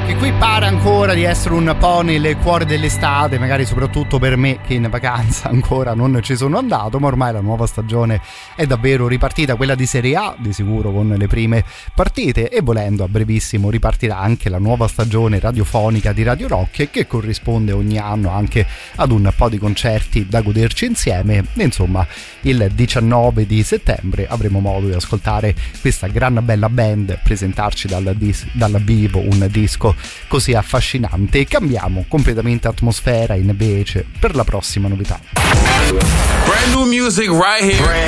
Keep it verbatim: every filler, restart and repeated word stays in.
che qui pare ancora di essere un po' nel cuore dell'estate, magari soprattutto per me che in vacanza ancora non ci sono andato, ma ormai la nuova stagione è davvero ripartita, quella di Serie A di sicuro con le prime partite, e volendo a brevissimo ripartirà anche la nuova stagione radiofonica di Radio Rock, che corrisponde ogni anno anche ad un po' di concerti da goderci insieme. E insomma, il diciannove di settembre avremo modo di ascoltare questa gran bella band presentarci dal, dis- dal vivo un disco così affascinante. E cambiamo completamente atmosfera invece per la prossima novità. Brand new music right here.